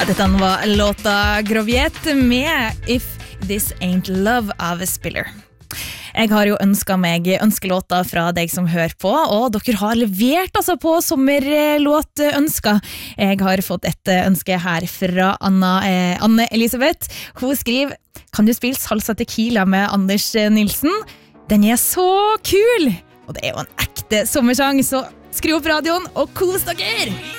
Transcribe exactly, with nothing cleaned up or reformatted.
Dette var låta Groviet med If This Ain't Love av Spiller. Jeg har jo ønsket meg ønskelåter fra deg som hører på, og dere har levert altså på sommerlåtønsker. Jeg har fått et ønske her fra Anna, eh, Anne Elisabeth. Hun skriver, kan du spille Salsa Tequila med Anders Nilsen? Den er så kul! Og det er jo en ekte sommersang, så skru opp radioen og kos dere!